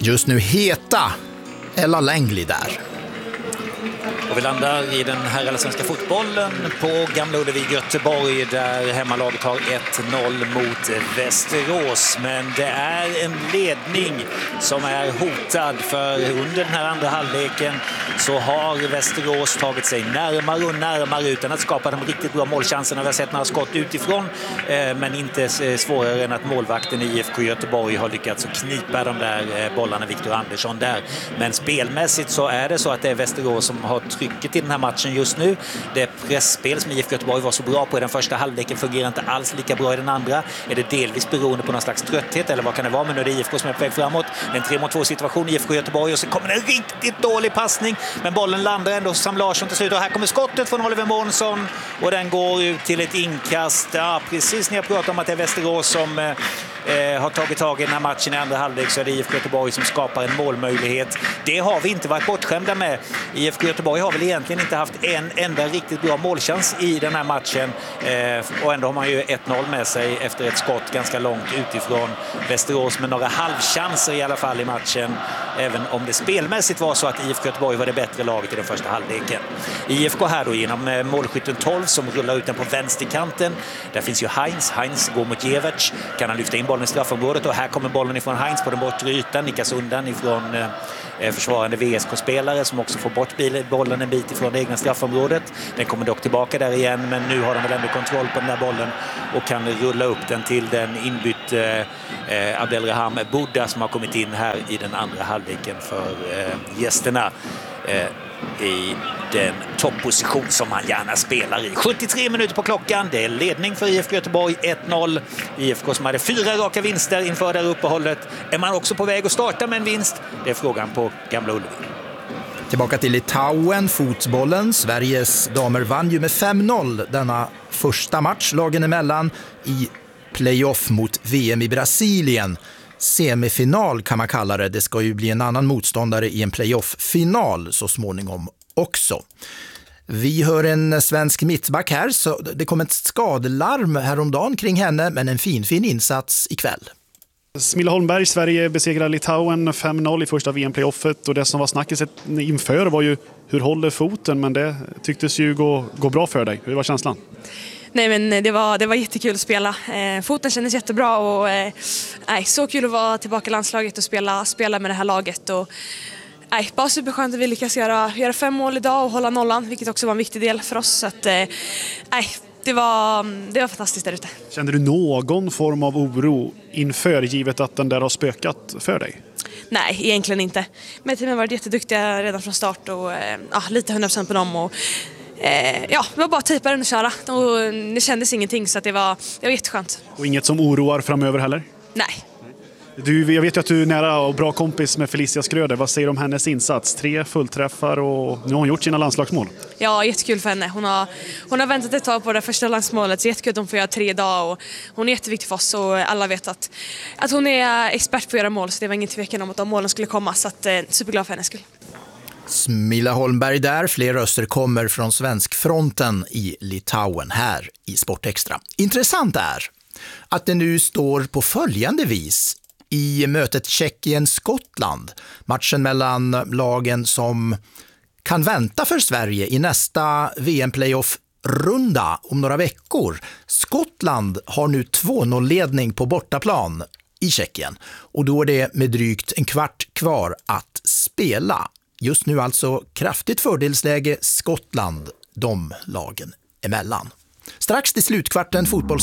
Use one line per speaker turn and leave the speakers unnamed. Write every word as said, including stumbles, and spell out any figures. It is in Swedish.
Just nu heta Ella Langley där.
Och vi landar i den här allsvenska fotbollen på Gamla Ullevi Göteborg där hemmalaget har ett noll mot Västerås. Men det är en ledning som är hotad, för under den här andra halvleken så har Västerås tagit sig närmare och närmare utan att skapa de riktigt bra målchanserna. Vi har sett några skott utifrån men inte svårare än att målvakten i I F K Göteborg har lyckats knipa de där bollarna, Viktor Andersson där. Men spelmässigt så är det så att det är Västerås som har trycket i den här matchen just nu. Det pressspel som I F K Göteborg var så bra på i den första halvleken fungerar inte alls lika bra i den andra. Är det delvis beroende på någon slags trötthet eller vad kan det vara? Men nu är det I F K som är på väg framåt. En tre mot två situation i I F K Göteborg och så kommer en riktigt dålig passning. Men bollen landar ändå hos Sam Larsson till slut och här kommer skottet från Oliver Månsson och den går ut till ett inkast. Ja, precis när jag pratar om att det är Västerås som eh, har tagit tag i den här matchen i andra halvlek så är det I F K Göteborg som skapar en målmöjlighet. Det har vi inte varit bortskämda med. I F K Göteborg har väl egentligen inte haft en enda riktigt bra målchans i den här matchen eh, och ändå har man ju ett noll med sig efter ett skott ganska långt utifrån Västerås med några halvchanser i alla fall i matchen, även om det spelmässigt var så att I F K Göteborg var det bättre laget i den första halvleken. I F K här då genom eh, målskytten tolv som rullar ut den på vänsterkanten. Där finns ju Heinz. Heinz går mot Jeverts. Kan han lyfta in bollen i straffområdet och här kommer bollen ifrån Heinz på den bortre ytan, nickas undan ifrån eh, försvarande V S K-spelare som också får bort bollen en bit ifrån det egna straffområdet. Den kommer dock tillbaka där igen, men nu har de väl ändå kontroll på den där bollen och kan rulla upp den till den inbytt eh, Abdelraham Buddha som har kommit in här i den andra halvleken för eh, gästerna eh, i den toppposition som han gärna spelar i. sjuttiotre minuter på klockan, det är ledning för I F K Göteborg ett noll. I F K som hade fyra raka vinster inför det här uppehållet. Är man också på väg att starta med en vinst? Det är frågan på Gamla Ullevi.
Tillbaka till Litauen, fotbollen. Sveriges damer vann ju med fem noll denna första match lagen emellan i playoff mot V M i Brasilien. Semifinal kan man kalla det. Det ska ju bli en annan motståndare i en playoff-final så småningom också. Vi hör en svensk mittback här, så det kom ett skadelarm häromdagen kring henne, men en fin fin insats ikväll.
Smilla Holmberg, Sverige besegrar Litauen fem noll i första V M-playoffet och det som var snackis inför var ju hur håller foten, men det tycktes ju gå, gå bra för dig. Hur var känslan?
Nej, men det var, det var jättekul att spela. Eh, foten kändes jättebra och eh, nej, så kul att vara tillbaka i landslaget och spela, spela med det här laget. Och, nej, bara superskönt att vi lyckas göra, göra fem mål idag och hålla nollan, vilket också var en viktig del för oss. Så att, eh, nej, det var, det var fantastiskt där ute. Kände du någon form av oro inför, givet att den där har spökat för dig? Nej, egentligen inte. Men teamen har varit jätteduktiga redan från start och eh, ja, lite hundra procent på dem och Eh, ja, det var bara typa den och köra och det kändes ingenting så att det var, det var jätteskönt. Och inget som oroar framöver heller? Nej. Du, jag vet ju att du är nära och bra kompis med Felicia Skröder. Vad säger du om hennes insats? Tre fullträffar och nu har hon gjort sina landslagsmål. Ja, jättekul för henne. Hon har, hon har väntat ett tag på det första landsmålet, så jättekul att hon får göra tre idag. Och hon är jätteviktig för oss och alla vet att, att hon är expert på att göra mål, så det var ingen tvekan om att de målen skulle komma, så att, eh, superglad för hennes skull.
Smilla Holmberg där, fler röster kommer från svenskfronten i Litauen här i Sportextra. Intressant är att det nu står på följande vis i mötet Tjeckien-Skottland. Matchen mellan lagen som kan vänta för Sverige i nästa V M-playoff-runda om några veckor. Skottland har nu två noll-ledning på bortaplan i Tjeckien och då är det med drygt en kvart kvar att spela. Just nu alltså kraftigt fördelsläge Skottland, de lagen emellan. Strax till slutkvarten fotbolls